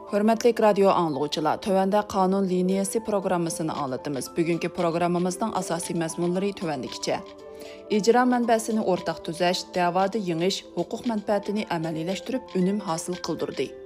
Hörmətli radio anlıqçılar, tövəndə qanun liniyası proqramısını anlatdığımız bugünkü proqramımızın asasi məzmunları tövəndikcə. İcra mənbəsini ortaq tüzəş, davada yeniş, hüquq mənfəətini əməliləşdirib ünüm hasıl qıldırdı.